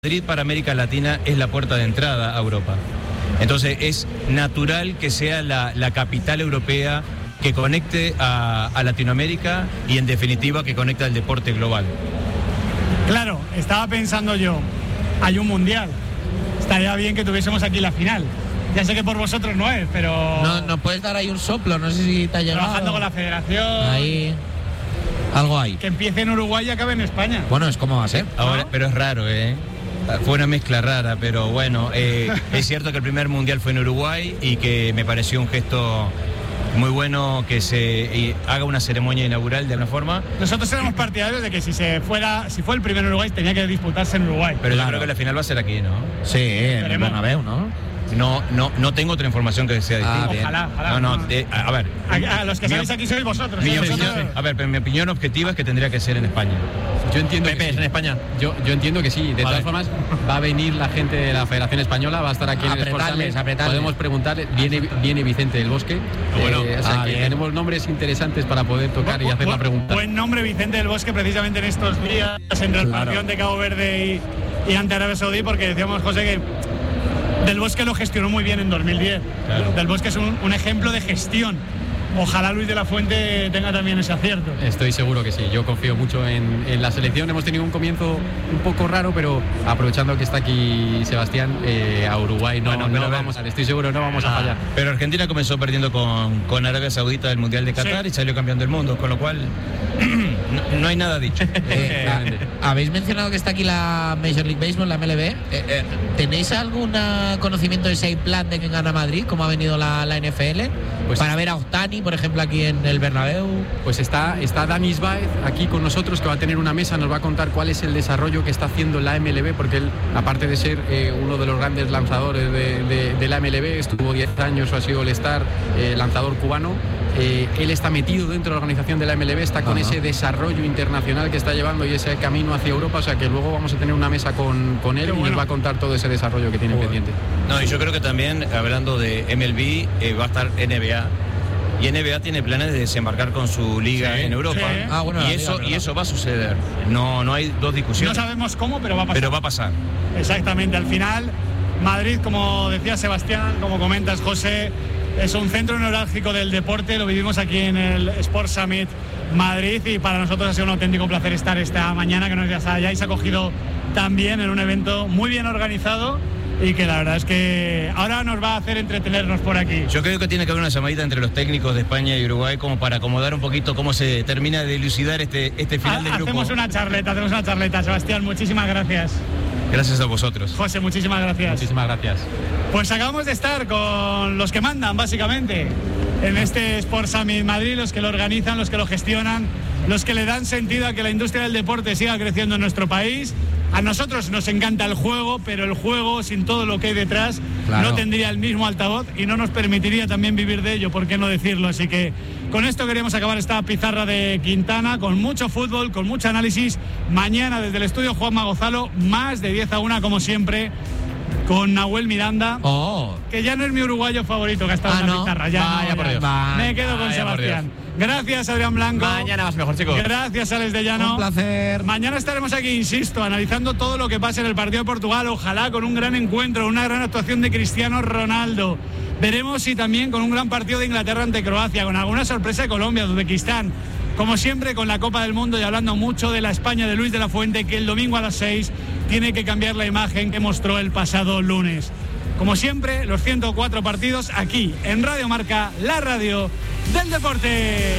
Madrid para América Latina es la puerta de entrada a Europa. Entonces es natural que sea la capital europea que conecte a Latinoamérica y en definitiva que conecte al deporte global. Claro, estaba pensando yo, hay un mundial, estaría bien que tuviésemos aquí la final. Ya sé que por vosotros no es, pero... No puedes dar ahí un soplo, no sé si te ha llegado. Trabajando con la federación... Ahí... algo hay. Que empiece en Uruguay y acabe en España. Bueno, es como va a ser. Ahora, pero es raro, Fue una mezcla rara, pero bueno, es cierto que el primer mundial fue en Uruguay y que me pareció un gesto muy bueno que se haga una ceremonia inaugural de alguna forma. Nosotros éramos partidarios de que si fue el primero en Uruguay tenía que disputarse en Uruguay. Pero claro, yo creo que la final va a ser aquí, ¿no? Sí, en el Bernabéu, ¿no? No tengo otra información que sea distinta. Ojalá. A ver. A los que sabéis aquí sois vosotros. Pero mi opinión objetiva es que tendría que ser en España. Yo entiendo Pepe, que sí. ¿en España? Yo entiendo que sí. De todas formas, va a venir la gente de la Federación Española, va a estar aquí en el Sport Summit. Podemos preguntarle. Viene Vicente del Bosque. O sea que tenemos nombres interesantes para poder tocar y hacer la pregunta. Buen nombre, Vicente del Bosque, precisamente en estos días, entre el partido de Cabo Verde y ante Arabia Saudí, porque decíamos, José, que Del Bosque lo gestionó muy bien en 2010. Claro. Del Bosque es un ejemplo de gestión. Ojalá Luis de la Fuente tenga también ese acierto. Estoy seguro que sí, yo confío mucho en la selección. Hemos tenido un comienzo un poco raro, pero aprovechando que está aquí Sebastián, a Uruguay estoy seguro no vamos a fallar. Pero Argentina comenzó perdiendo con Arabia Saudita del Mundial de Qatar, sí, y salió campeón del mundo, con lo cual no hay nada dicho. Habéis mencionado que está aquí la Major League Baseball, la MLB. ¿Tenéis algún conocimiento de si hay plan de que gana Madrid, como ha venido la NFL? Pues para ver a Ohtani, por ejemplo, aquí en el Bernabéu. Pues está Dani Isbáez aquí con nosotros, que va a tener una mesa, nos va a contar cuál es el desarrollo que está haciendo la MLB, porque él, aparte de ser uno de los grandes lanzadores de la MLB, estuvo 10 años o ha sido All-Star, lanzador cubano. Él está metido dentro de la organización de la MLB, está con ese desarrollo internacional que está llevando y ese camino hacia Europa, o sea que luego vamos a tener una mesa con él y nos va a contar todo ese desarrollo que tiene pendiente. No, y yo creo que también, hablando de MLB, va a estar NBA. Y NBA tiene planes de desembarcar con su liga en Europa. Sí. Y eso va a suceder. No hay dos discusiones. No sabemos cómo, pero va a pasar. Pero va a pasar. Exactamente. Al final, Madrid, como decía Sebastián, como comentas, José, es un centro neurálgico del deporte. Lo vivimos aquí en el Sport Summit Madrid y para nosotros ha sido un auténtico placer estar esta mañana, que nos hayáis acogido también en un evento muy bien organizado y que la verdad es que ahora nos va a hacer entretenernos por aquí. Yo creo que tiene que haber una llamadita entre los técnicos de España y Uruguay como para acomodar un poquito cómo se termina de dilucidar este final de grupo. Hacemos una charleta, Sebastián, muchísimas gracias. Gracias a vosotros. José, muchísimas gracias. Muchísimas gracias. Pues acabamos de estar con los que mandan, básicamente, en este Sport Summit Madrid, los que lo organizan, los que lo gestionan, los que le dan sentido a que la industria del deporte siga creciendo en nuestro país. A nosotros nos encanta el juego, pero el juego, sin todo lo que hay detrás, no tendría el mismo altavoz y no nos permitiría también vivir de ello, ¿por qué no decirlo? Así que con esto queríamos acabar esta pizarra de Quintana, con mucho fútbol, con mucho análisis. Mañana desde el estudio Juanma Gonzalo, más de 10-1 como siempre, con Nahuel Miranda, que ya no es mi uruguayo favorito que ha estado en la pizarra. Me quedo con Sebastián. Gracias, Adrián Blanco. Mañana más mejor, chicos. Gracias, Alex de Llano. Un placer. Mañana estaremos aquí, insisto, analizando todo lo que pase en el partido de Portugal. Ojalá con un gran encuentro, una gran actuación de Cristiano Ronaldo. Veremos si también con un gran partido de Inglaterra ante Croacia, con alguna sorpresa de Colombia, de Uzbekistán. Como siempre, con la Copa del Mundo y hablando mucho de la España de Luis de la Fuente, que el domingo a las 6 tiene que cambiar la imagen que mostró el pasado lunes. Como siempre, los 104 partidos aquí en Radio Marca, la radio del deporte.